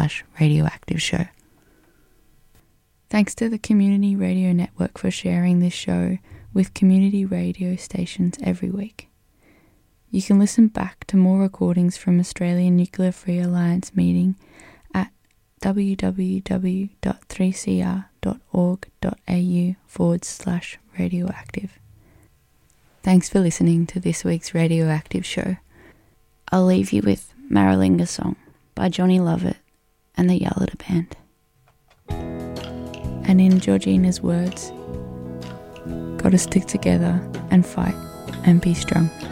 facebook.com/radioactiveshow. Thanks to the Community Radio Network for sharing this show with community radio stations every week. You can listen back to more recordings from Australian Nuclear Free Alliance meeting at www.3cr.org.au/radioactive. Thanks for listening to this week's Radioactive show. I'll leave you with Maralinga Song by Johnny Lovett and the Yalada Band. And in Georgina's words, gotta stick together and fight and be strong.